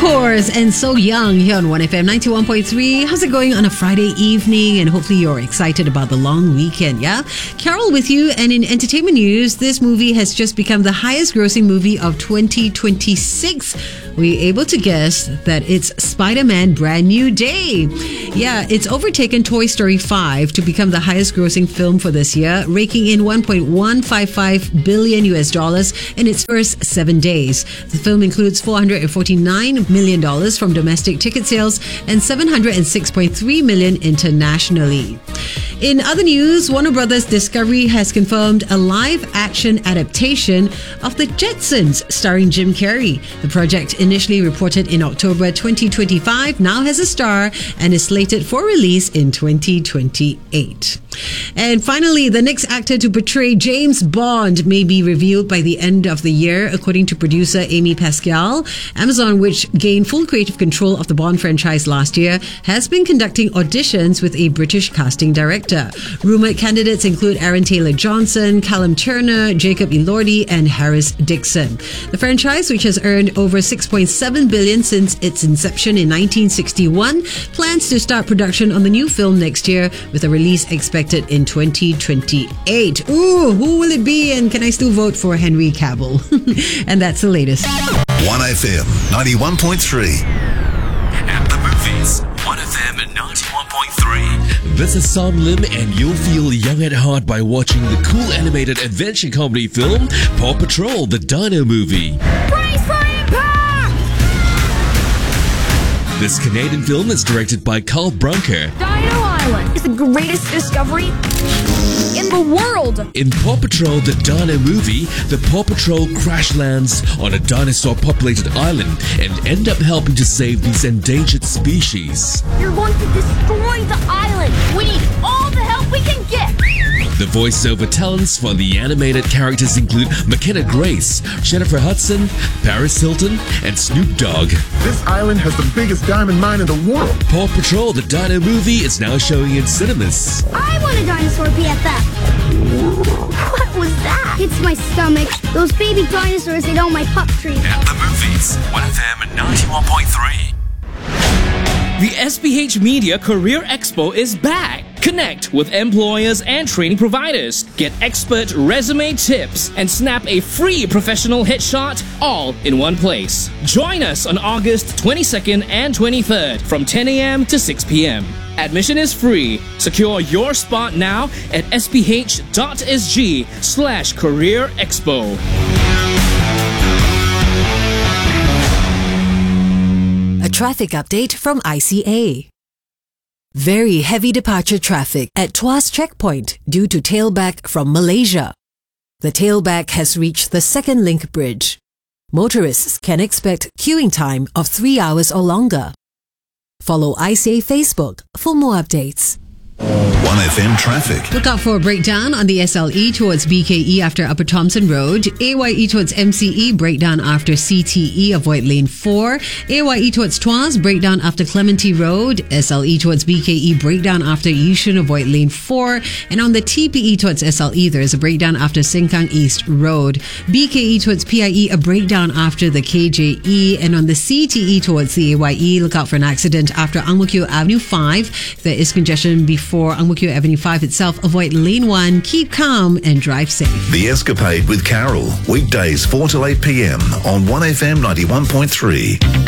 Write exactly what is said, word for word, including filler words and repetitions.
course, and So Young here on one F M ninety-one point three. How's it going on a Friday evening? And hopefully you're excited about the long weekend, yeah? Carol with you, and in entertainment news, this movie has just become the highest grossing movie of twenty twenty-six. Were you able to guess that it's Spider-Man Brand New Day? Yeah, it's overtaken Toy Story five to become the highest grossing film for this year, raking in one point one five five billion U S dollars in its first seven days. The film includes four hundred forty-nine million dollars from domestic ticket sales and seven hundred six point three million dollars internationally. In other news, Warner Brothers Discovery has confirmed a live-action adaptation of The Jetsons starring Jim Carrey. The project, initially reported in October twenty twenty-five, now has a star and is slated for release in twenty twenty-eight. And finally, the next actor to portray James Bond may be revealed by the end of the year, according to producer Amy Pascal. Amazon, which gained full creative control of the Bond franchise last year, has been conducting auditions with a British casting director. Rumoured candidates include Aaron Taylor-Johnson, Callum Turner, Jacob Elordi, and Harris Dixon. The franchise, which has earned over six point seven billion dollars since its inception in nineteen sixty-one, plans to start production on the new film next year, with a release expected in twenty twenty-eight. Ooh, who will it be? And can I still vote for Henry Cavill? And that's the latest. one F M ninety-one point three. At the movies, one F M ninety-one point three. This is Sam Lim, and you'll feel young at heart by watching the cool animated adventure comedy film Paw Patrol: The Dino Movie. Brace for impact! This Canadian film is directed by Carl Brunker. Dino Island is the greatest discovery in the world. In Paw Patrol: The Dino Movie, the Paw Patrol crash lands on a dinosaur-populated island and end up helping to save these endangered species. You're going to destroy the island. We need all the help we can get. The voiceover talents for the animated characters include McKenna Grace, Jennifer Hudson, Paris Hilton, and Snoop Dogg. This island has the biggest diamond mine in the world. Paw Patrol: The Dino Movie is now showing in cinemas. I want a dinosaur B F F. What was that? It's my stomach. Those baby dinosaurs ate all my pup treats. At the movies, one F M ninety-one point three. The S P H Media Career Expo is back. Connect with employers and training providers. Get expert resume tips and snap a free professional headshot all in one place. Join us on August twenty-second and twenty-third from ten a.m. to six p.m. Admission is free. Secure your spot now at sph.sg slash career expo. A traffic update from I C A. Very heavy departure traffic at Tuas Checkpoint due to tailback from Malaysia. The tailback has reached the second link bridge. Motorists can expect queuing time of three hours or longer. Follow I C A Facebook for more updates. one F M traffic. Look out for a breakdown on the S L E towards B K E after Upper Thompson Road. A Y E towards M C E, breakdown after C T E, avoid lane four. A Y E towards Tuas, breakdown after Clementi Road. S L E towards B K E, breakdown after Yishun, avoid lane four. And on the T P E towards S L E, there is a breakdown after Sengkang East Road. B K E towards P I E, a breakdown after the K J E. And on the C T E towards the A Y E, look out for an accident after Ang Mo Kio Avenue five. There is congestion before Ang Mo Kio Avenue five itself. Avoid lane one, keep calm and drive safe. The Escapade with Carol. Weekdays four till eight p.m. on one F M ninety-one point three.